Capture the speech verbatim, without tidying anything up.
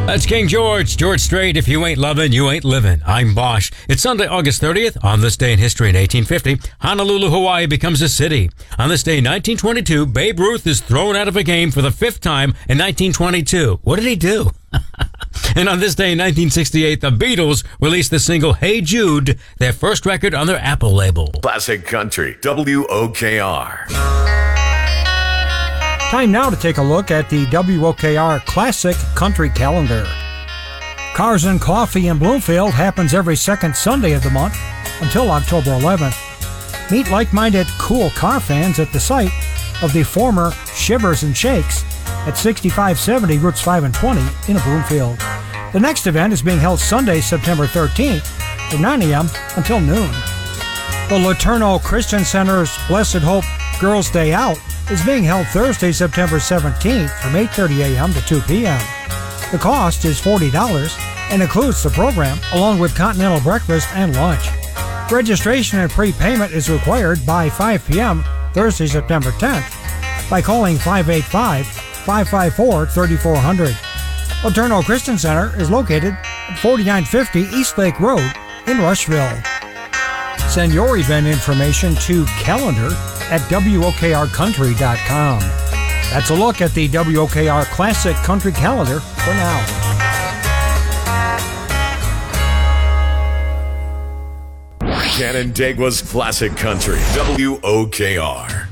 That's King George, George Strait. If you ain't lovin', you ain't livin'. I'm Bosch. It's Sunday, August thirtieth. On this day in history in eighteen fifty, Honolulu, Hawaii becomes a city. On this day in nineteen twenty-two, Babe Ruth is thrown out of a game for the fifth time in nineteen twenty-two. What did he do? And on this day in nineteen sixty-eight, the Beatles released the single Hey Jude, their first record on their Apple label. Classic Country, W O K R. Time now to take a look at the W O K R Classic Country Calendar. Cars and Coffee in Bloomfield happens every second Sunday of the month until October eleventh. Meet like-minded cool car fans at the site of the former Shivers and Shakes at sixty-five seventy Routes five and twenty in Bloomfield. The next event is being held Sunday, September thirteenth from nine a.m. until noon. The Laterno Christian Center's Blessed Hope Girls' Day Out is being held Thursday, September seventeenth from eight thirty a.m. to two p.m. The cost is forty dollars and includes the program along with continental breakfast and lunch. Registration and prepayment is required by five p.m. Thursday, September tenth by calling five eight five, five five four, three four zero zero. Laterno Christian Center is located at forty-nine fifty East Lake Road in Rushville. Send your event information to calendar at W O K R country dot com. That's a look at the W O K R Classic Country Calendar for now. Canandaigua's Classic Country, W O K R.